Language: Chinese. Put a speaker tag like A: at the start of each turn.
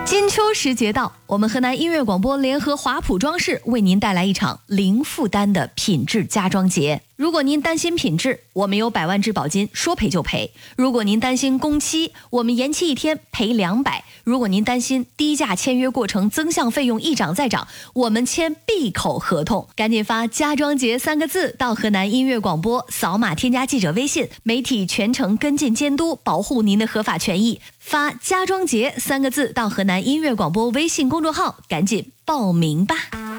A: 金秋时节到，我们河南音乐广播联合华普装饰为您带来一场零负担的品质家装节。如果您担心品质，我们有100万质保金，说赔就赔；如果您担心工期，我们延期1天赔200；如果您担心低价签约过程增项费用一涨再涨，我们签闭口合同。赶紧发家装节3个字到河南音乐广播，扫码添加记者微信，媒体全程跟进监督，保护您的合法权益。发家装节3个字到河南音乐广播微信公众号，赶紧报名吧。